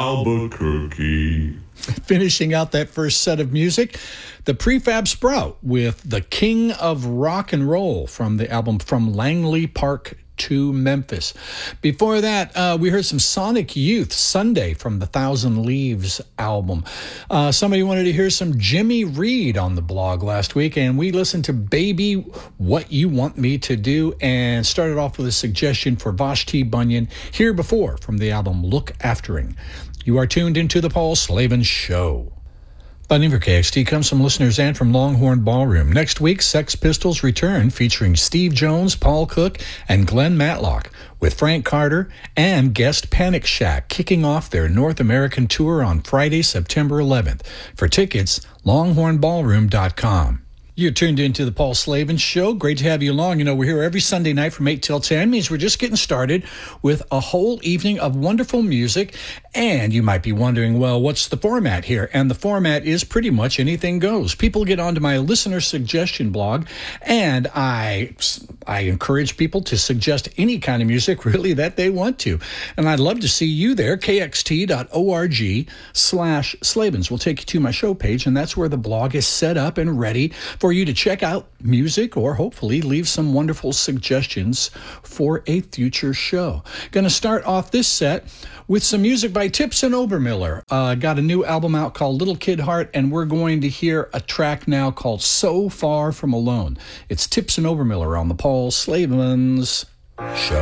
Albuquerque. Finishing out that first set of music, the Prefab Sprout with The King of Rock and Roll from the album From Langley Park to Memphis. Before that, we heard some Sonic Youth, Sunday from the Thousand Leaves album. Somebody wanted to hear some Jimmy Reed on the blog last week, and we listened to Baby What You Want Me to Do, and started off with a suggestion for Vashti Bunyan, Here Before, from the album Look Aftering. You are tuned into the Paul Slavin Show. Funding for KXT comes from listeners and from Longhorn Ballroom. Next week, Sex Pistols return featuring Steve Jones, Paul Cook, and Glenn Matlock, with Frank Carter and guest Panic Shack kicking off their North American tour on Friday, September 11th. For tickets, longhornballroom.com. You're tuned into the Paul Slavin Show. Great to have you along. You know, we're here every Sunday night from 8 till 10. Means we're just getting started with a whole evening of wonderful music. And you might be wondering, well, what's the format here? And the format is pretty much anything goes. People get onto my listener suggestion blog, and I encourage people to suggest any kind of music, really, that they want to. And I'd love to see you there, kxt.org/Slavins. We'll take you to my show page, and that's where the blog is set up and ready for you to check out music or hopefully leave some wonderful suggestions for a future show. Going to start off this set with some music by Tipson Obermiller. Got a new album out called Little Kid Heart, and we're going to hear a track now called So Far From Alone. It's Tipson Obermiller on the Paul Slavins Show.